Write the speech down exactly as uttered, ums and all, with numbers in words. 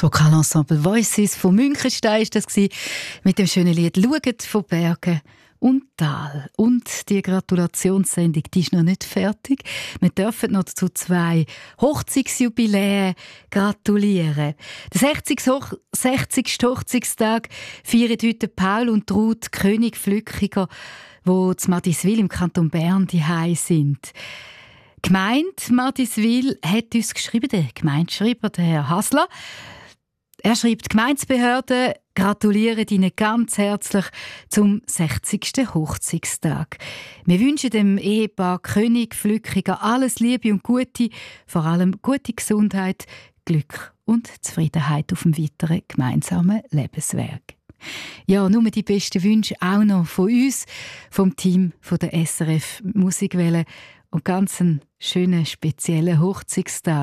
Vokalensemble Voices von Münchenstein war das mit dem schönen Lied «Schaut von Bergen und Tal». Und die Gratulationssendung, die ist noch nicht fertig. Wir dürfen noch zu zwei Hochzeitsjubiläen gratulieren. Der sechzigste Hoch- sechzigste Hochzeitstag feiern heute Paul und Ruth König-Flückiger, die zu Madiswil im Kanton Bern daheim sind. Die Gemeinde Madiswil hat uns geschrieben, der Gemeindeschreiber, der Herr Hasler. Er schreibt, die Gemeindebehörden gratulieren Ihnen ganz herzlich zum sechzigsten Hochzeitstag. Wir wünschen dem Ehepaar König-Flückiger alles Liebe und Gute, vor allem gute Gesundheit, Glück und Zufriedenheit auf dem weiteren gemeinsamen Lebensweg. Ja, nur die besten Wünsche auch noch von uns, vom Team von der S R F Musikwelle und ganz einen schönen, speziellen Hochzeitstag.